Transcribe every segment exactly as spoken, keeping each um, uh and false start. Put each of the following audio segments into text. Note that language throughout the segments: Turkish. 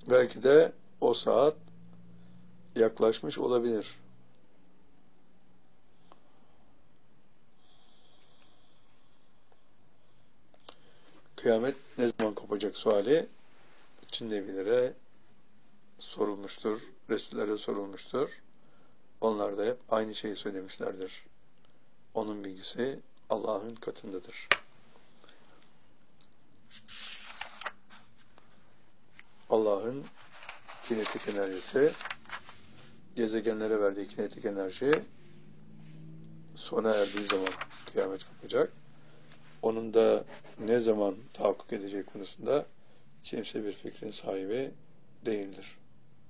Belki de o saat yaklaşmış olabilir. Kıyamet ne zaman kopacak suali bütün nebilere sorulmuştur, Resullere sorulmuştur. Onlar da hep aynı şeyi söylemişlerdir. Onun bilgisi Allah'ın katındadır. Allah'ın kinetik enerjisi, gezegenlere verdiği kinetik enerji sona erdiği zaman kıyamet kopacak. Onun da ne zaman tahakkuk edecek konusunda kimse bir fikrin sahibi değildir.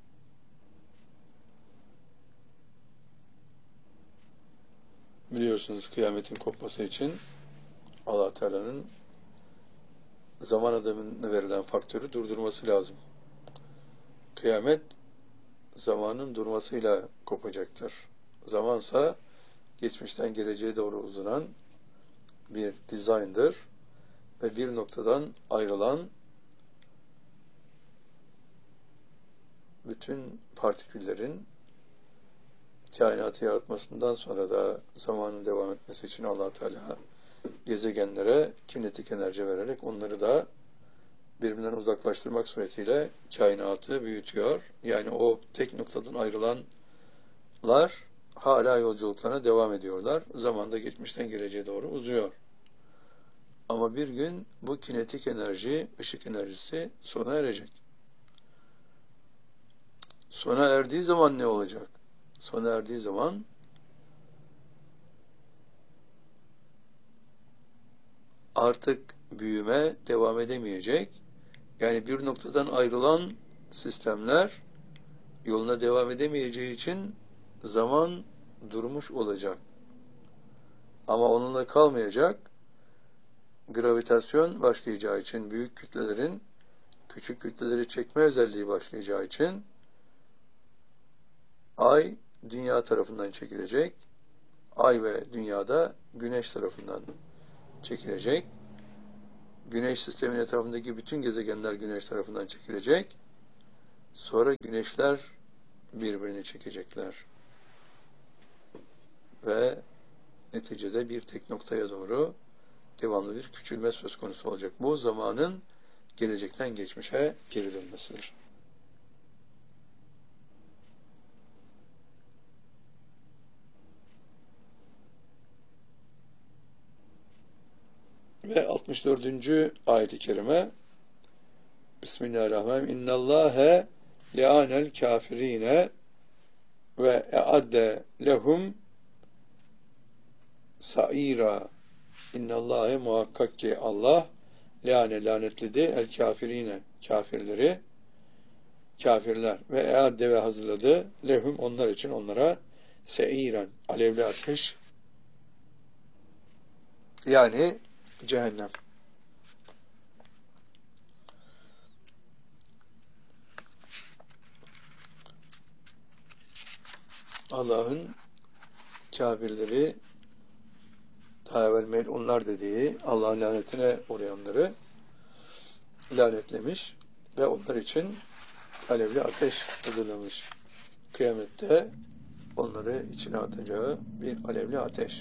Biliyorsunuz kıyametin kopması için Allah Teala'nın zaman adamına verilen faktörü durdurması lazım. Kıyamet zamanın durmasıyla kopacaktır. Zamansa geçmişten geleceğe doğru uzanan bir dizayndır ve bir noktadan ayrılan bütün partiküllerin kainatı yaratmasından sonra da zamanın devam etmesi için Allah Teala gezegenlere kinetik enerji vererek onları da birbirinden uzaklaştırmak suretiyle kainatı büyütüyor. Yani o tek noktadan ayrılanlar hala yolculuklarına devam ediyorlar. Zamanda geçmişten geleceğe doğru uzuyor. Ama bir gün bu kinetik enerji, ışık enerjisi sona erecek. Sona erdiği zaman ne olacak? Sona erdiği zaman artık büyüme devam edemeyecek. Yani bir noktadan ayrılan sistemler yoluna devam edemeyeceği için zaman durmuş olacak. Ama onunla kalmayacak. Gravitasyon başlayacağı için büyük kütlelerin küçük kütleleri çekme özelliği başlayacağı için Ay dünya tarafından çekilecek. Ay ve dünyada Güneş tarafından çekilecek. Güneş sisteminin etrafındaki bütün gezegenler Güneş tarafından çekilecek. Sonra güneşler birbirini çekecekler. Ve neticede bir tek noktaya doğru devamlı bir küçülme söz konusu olacak. Bu zamanın gelecekten geçmişe geri dönmesidir. Ve altmış dördüncü ayet-i kerime Bismillahirrahmanirrahim. İnnallâhe le'ânel kâfirîne ve e'adde lehum sa'îrâ. İnnallâhe muhakkak ki Allah le'âne lanetledi el kâfirîne kafirleri kafirler ve e'adde ve hazırladı lehum onlar için onlara se'iren alevli ateş yani cehennem. Allah'ın kafirleri daha evvel melunlar dediği Allah'ın lanetine uğrayanları lanetlemiş ve onlar için alevli ateş hazırlamış. Kıyamette onları içine atacağı bir alevli ateş.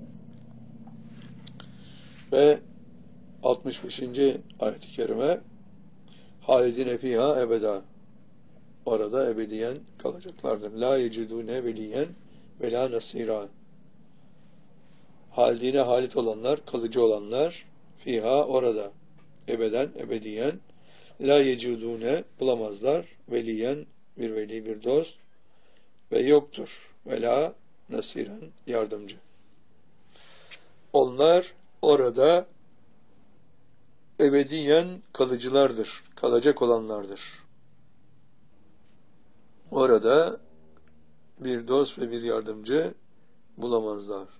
Ve altmış beşinci ayet-i kerime halidine fiha ebeda orada ebediyen kalacaklardır. La yecidune veliyen ve la nasira halidine halit olanlar, kalıcı olanlar fiha orada ebeden, ebediyen la yecidune bulamazlar veliyen bir veli, bir dost ve yoktur ve la nasiren yardımcı. Onlar orada ebediyen kalıcılardır, kalacak olanlardır. Orada bir dost ve bir yardımcı bulamazlar.